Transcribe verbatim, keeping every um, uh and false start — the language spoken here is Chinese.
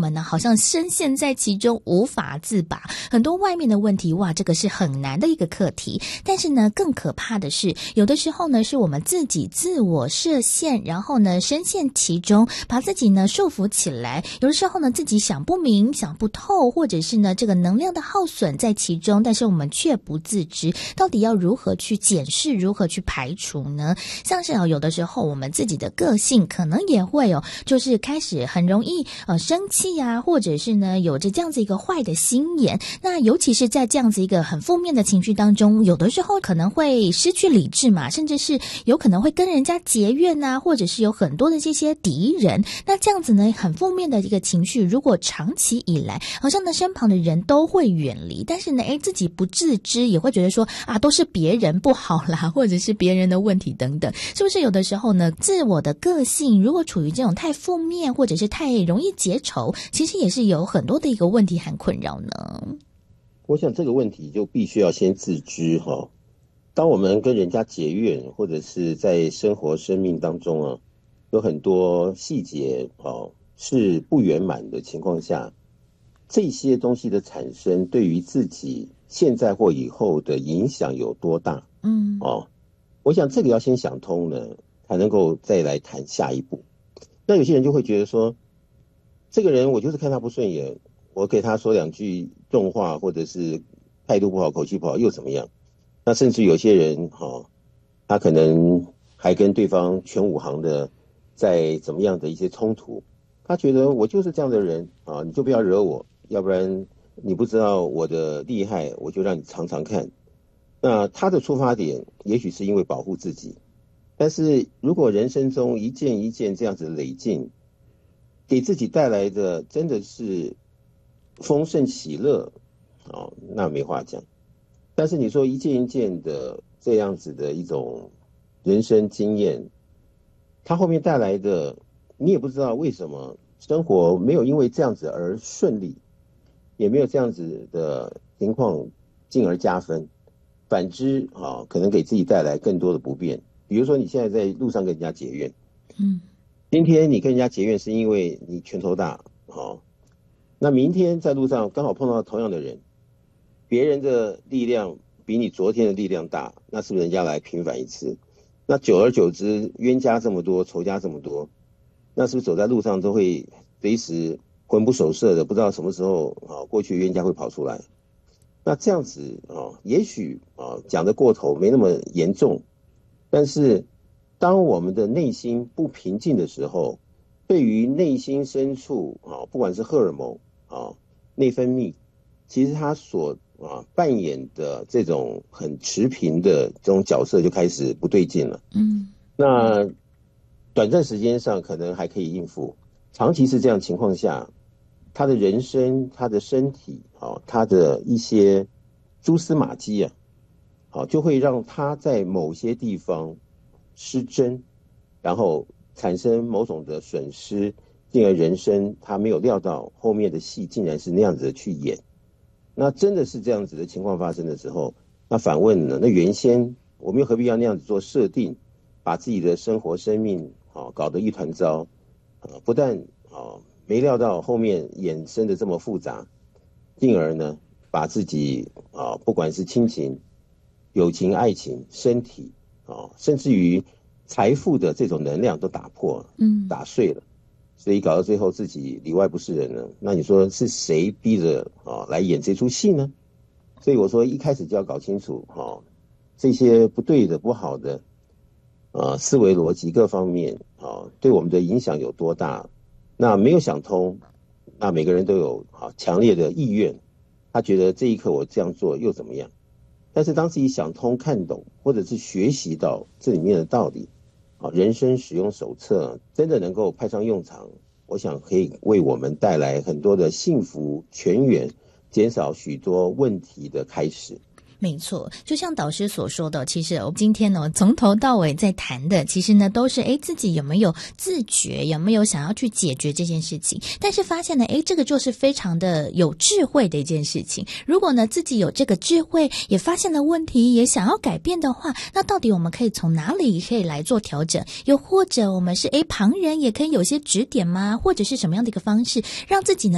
们呢好像深陷在其中无法自拔，很多外面的问题，哇，这个是很难的一个课题。但是呢更可怕的是，有的时候呢是我们自己自我设限，然后呢深陷其中，把自己呢束缚起来，有的时候呢自己想不明想不透，或者是呢这个能量的耗损在其中，但是我们却不自知，到底要如何去检视，如何去排除呢？像是、哦、有的时候我们自己的个性可能也会哦，就是开始很容易呃生气啊，或者是呢有着这样子一个坏的心眼，那尤其是在这样子一个很负面的情绪当中，有的时候可能会失去理智嘛，甚至是有可能会跟人家结怨啊，或者是有很多的这些敌人。那这样子呢很负面的一个情绪，如果长期以来好像呢身旁的人都会远离，但是呢诶自己不自知，也会觉得说啊都是别人不好啦，或者是别人的问题等等，是不是有的时候呢自我的个性如果处于这种太负面，或者是太容易结仇，其实也是有很多的一个问题和困扰呢？ 我想这个问题就必须要先自知哈。当我们跟人家结怨，或者是在生活生命当中啊，有很多细节哦是不圆满的情况下，这些东西的产生对于自己现在或以后的影响有多大？ 嗯， 哦，我想这个要先想通了，才能够再来谈下一步。那有些人就会觉得说，这个人我就是看他不顺眼，我给他说两句重话，或者是态度不好、口气不好，又怎么样？那甚至有些人哈、哦，他可能还跟对方全武行的在怎么样的一些冲突，他觉得我就是这样的人啊，你就不要惹我，要不然你不知道我的厉害，我就让你尝尝看。那他的出发点也许是因为保护自己，但是如果人生中一件一件这样子累进，给自己带来的真的是丰盛喜乐，哦，那没话讲。但是你说一件一件的这样子的一种人生经验，它后面带来的，你也不知道为什么生活没有因为这样子而顺利，也没有这样子的情况进而加分，反之啊，可能给自己带来更多的不便。比如说你现在在路上跟人家结怨， 嗯， 今天你跟人家结怨是因为你拳头大，好，那明天在路上刚好碰到同样的人，别人的力量比你昨天的力量大，那是不是人家来平反一次？那久而久之，冤家这么多，仇家这么多，那是不是走在路上都会随时魂不守舍的，不知道什么时候啊，过去冤家会跑出来？那这样子啊，也许啊讲得过头，没那么严重，但是当我们的内心不平静的时候，对于内心深处啊，不管是荷尔蒙啊、内分泌，其实它所啊扮演的这种很持平的这种角色就开始不对劲了。 嗯， 那短暂时间上可能还可以应付，长期是这样情况下，他的人生、他的身体啊、他的一些蛛丝马迹啊，好，就会让他在某些地方失真，然后产生某种的损失，进而人生他没有料到后面的戏竟然是那样子的去演。那真的是这样子的情况发生的时候，那反问呢？那原先我们又何必要那样子做设定，把自己的生活生命啊、哦、搞得一团糟啊、呃？不但啊、哦、没料到后面衍生的这么复杂，进而呢把自己啊、哦、不管是亲情、友情、爱情、身体啊、哦，甚至于财富的这种能量都打破了， 嗯， 打碎了。所以搞到最后自己里外不是人了，那你说是谁逼着啊来演这出戏呢？所以我说一开始就要搞清楚啊，这些不对的、不好的啊思维逻辑各方面啊，对我们的影响有多大？那没有想通，那每个人都有啊强烈的意愿，他觉得这一刻我这样做又怎么样？但是当自己想通、看懂，或者是学习到这里面的道理。啊，人生使用手册真的能够派上用场，我想可以为我们带来很多的幸福全员，减少许多问题的开始。 没错，就像导师所说的，其实我今天呢从头到尾在谈的，其实呢都是诶自己有没有自觉，有没有想要去解决这件事情。但是发现呢，诶这个就是非常的有智慧的一件事情。如果呢自己有这个智慧，也发现了问题，也想要改变的话，那到底我们可以从哪里可以来做调整？又或者我们是诶旁人也可以有些指点吗？或者是什么样的一个方式，让自己呢